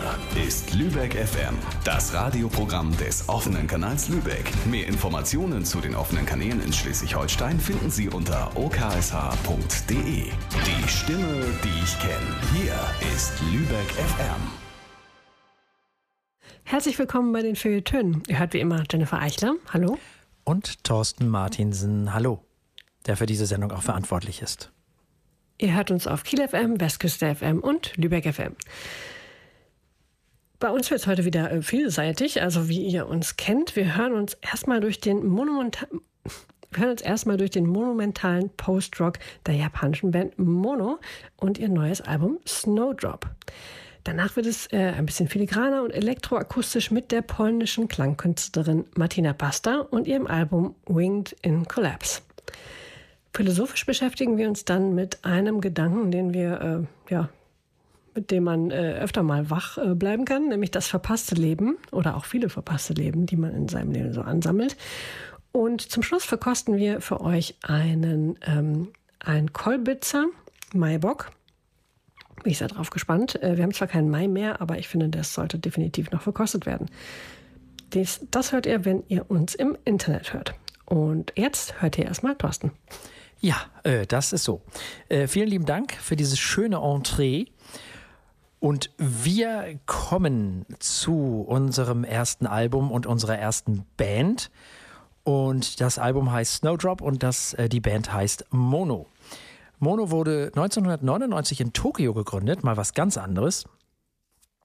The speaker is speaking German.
ist Lübeck FM, das Radioprogramm des offenen Kanals Lübeck. Mehr Informationen zu den offenen Kanälen in Schleswig-Holstein finden Sie unter oksh.de. Die Stimme, die ich kenne. Hier ist Lübeck FM. Herzlich willkommen bei den Feuilletonen. Ihr hört wie immer Jennifer Eichler. Hallo. Und Thorsten Martinsen. Hallo. Der für diese Sendung auch verantwortlich ist. Ihr hört uns auf Kiel FM, Westküste FM und Lübeck FM. Bei uns wird es heute wieder vielseitig, also wie ihr uns kennt. Wir hören uns erstmal durch den monumentalen Post-Rock der japanischen Band Mono und ihr neues Album Snowdrop. Danach wird es ein bisschen filigraner und elektroakustisch mit der polnischen Klangkünstlerin Martina Basta und ihrem Album Winged in Collapse. Philosophisch beschäftigen wir uns dann mit einem Gedanken, den wir, mit dem man öfter mal wach bleiben kann, nämlich das verpasste Leben oder auch viele verpasste Leben, die man in seinem Leben so ansammelt. Und zum Schluss verkosten wir für euch einen Kolbitzer Maibock. Bin ich sehr drauf gespannt. Wir haben zwar keinen Mai mehr, aber ich finde, das sollte definitiv noch verkostet werden. Das hört ihr, wenn ihr uns im Internet hört. Und jetzt hört ihr erstmal Thorsten. Ja, das ist so. Vielen lieben Dank für dieses schöne Entree. Und wir kommen zu unserem ersten Album und unserer ersten Band. Und das Album heißt Snowdrop und die Band heißt Mono. Mono wurde 1999 in Tokio gegründet, mal was ganz anderes.